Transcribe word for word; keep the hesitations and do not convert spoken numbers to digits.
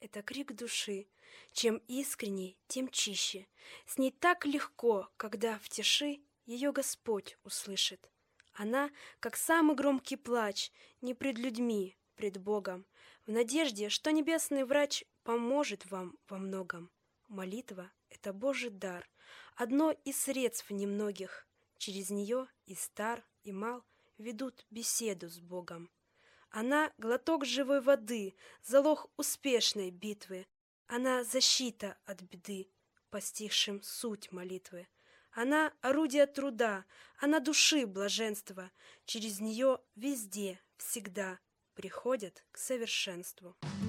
это крик души. Чем искренней, тем чище. С ней так легко, когда в тиши ее Господь услышит. Она, как самый громкий плач, не пред людьми, пред Богом, в надежде, что небесный врач поможет вам во многом. Молитва — это Божий дар, одно из средств немногих. Через нее и стар, и мал ведут беседу с Богом. Она — глоток живой воды, залог успешной битвы. Она — защита от беды, постигшим суть молитвы. Она — орудие труда, она — души блаженства. Через нее везде, всегда приходят к совершенству.